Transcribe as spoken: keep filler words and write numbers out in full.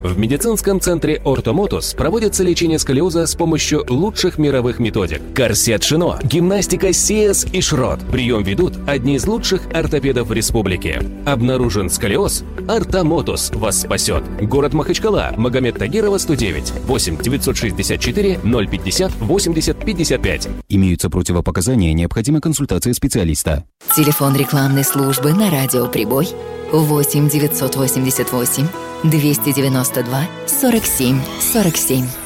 В медицинском центре «Ортомотус» проводится лечение сколиоза с помощью лучших мировых методик. Корсет Шино, гимнастика Сиэс и Шрот. Прием ведут одни из лучших ортопедов республики. Обнаружен сколиоз? «Ортомотус» вас спасет. Город Махачкала, Магомед Тагирова, сто девять, восемь девятьсот шестьдесят четыре ноль пятьдесят восемьдесят пятьдесят пять. Имеются противопоказания, необходима консультация специалиста. Телефон рекламной службы на радио «Прибой» восемь девятьсот восемьдесят восемь двести девяносто два сорок семь сорок семь.